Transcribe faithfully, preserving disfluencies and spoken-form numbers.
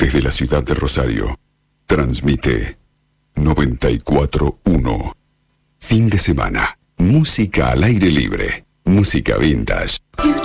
Desde la ciudad de Rosario, transmite noventa y cuatro punto uno. Fin de semana. Música al aire libre. Música vintage.